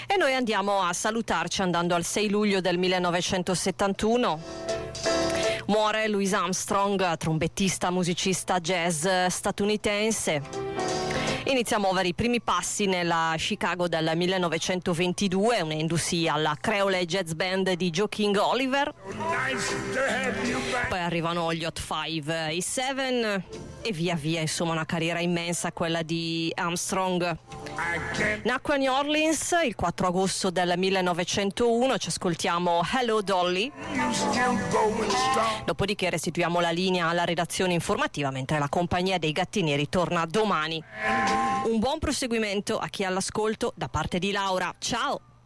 E noi andiamo a salutarci andando al 6 luglio del 1971. Muore Louis Armstrong, trombettista, musicista jazz statunitense. Inizia a muovere i primi passi nella Chicago del 1922, unendosi alla Creole Jazz Band di Joe King Oliver. Poi arrivano gli Hot 5 e 7 e via via, insomma, una carriera immensa quella di Armstrong. Nacque a New Orleans il 4 agosto del 1901, ci ascoltiamo Hello Dolly. Dopodiché restituiamo la linea alla redazione informativa, mentre la compagnia dei Gattini ritorna domani. Un buon proseguimento a chi è all'ascolto da parte di Laura. Ciao!